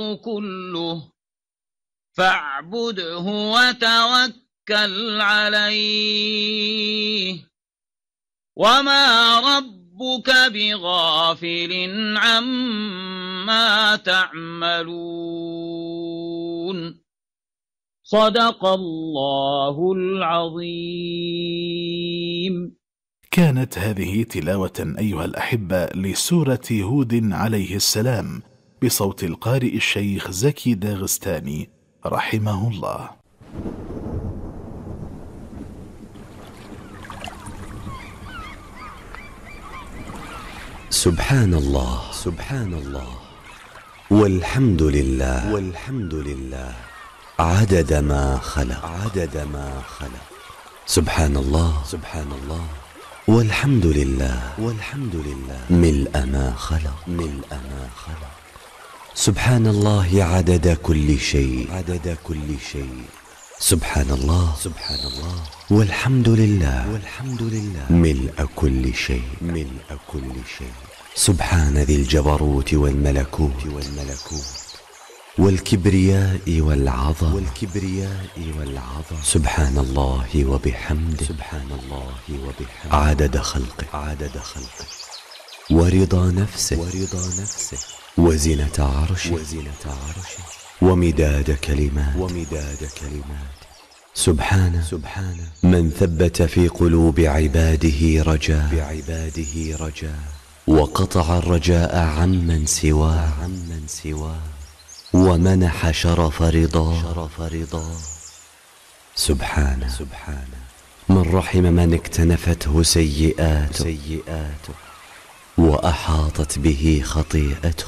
كله فاعبده وتوكل عليه وما ربك بغافل عما تعملون. صدق الله العظيم. كانت هذه تلاوة أيها الأحبة لسورة هود عليه السلام بصوت القارئ الشيخ زكي داغستاني رحمه الله. سبحان الله سبحان الله والحمد لله والحمد لله عدد ما خلق عدد ما خلق. سبحان الله سبحان الله والحمد لله والحمد لله ملء ما خلق ملء ما خلق. سبحان الله عدد كل شيء عدد كل شيء. سبحان الله سبحان الله والحمد لله والحمد لله ملء كل شيء ملء كل شيء. سبحان ذي الجبروت والملكوت والكبرياء والعظمة سبحان الله وبحمده سبحان الله وبحمده عدد خلقه ورضا نفسه وزنة عرشه ومداد كلمات سبحانه من ثبت في قلوب عباده رجاء وقطع الرجاء عمن سواه ومنح شرف رضا. سبحانه من رحم من اكتنفته سيئاته وأحاطت به خطيئته.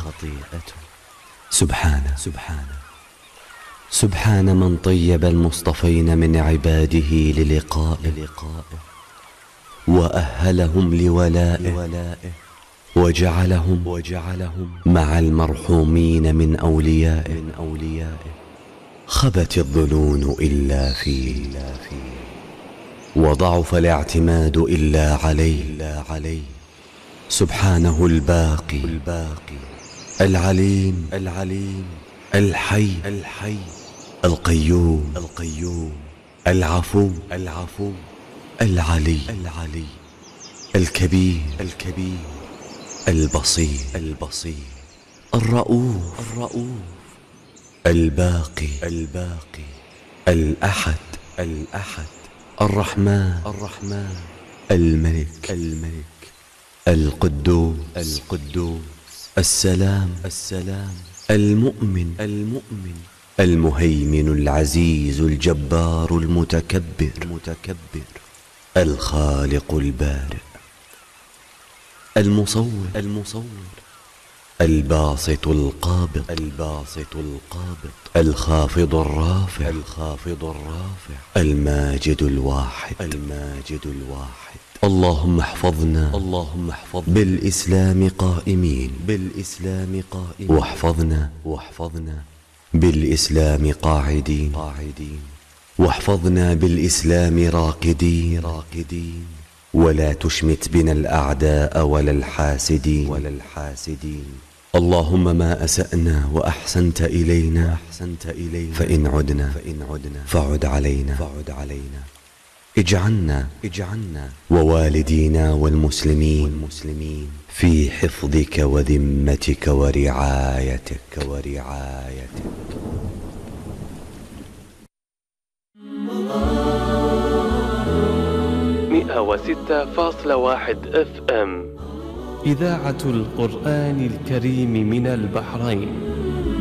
سبحان من طيب المصطفين من عباده للقائه وأهلهم لولائه وجعلهم مع المرحومين من أوليائه. خبت الظنون إلا فيه وضعف الاعتماد إلا عليه. سبحانه الباقي العليم الحي القيوم العفو العلي الكبير البصير الرؤوف الباقي الأحد الرحمن الملك القدوس السلام المؤمن المهيمن العزيز الجبار المتكبر الخالق البارئ المصور الباسط القابض الخافض الرافع الماجد الواحد. اللهم احفظنا بالإسلام قائمين واحفظنا بالإسلام قاعدين واحفظنا بالإسلام راقدين ولا تشمت بنا الأعداء ولا الحاسدين. اللهم ما أسأنا وأحسنت إلينا فإن عدنا فعد علينا. اجعلنا ووالدينا والمسلمين في حفظك وذمتك ورعايتك. 106.1 FM إذاعة القرآن الكريم من البحرين.